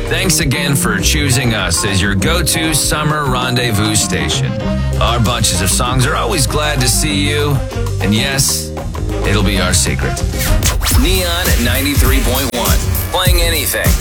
Thanks again for choosing us as your go-to summer rendezvous station. Our bunches of songs are always glad to see you. And yes, it'll be our secret. Neon at 93.1. Playing anything.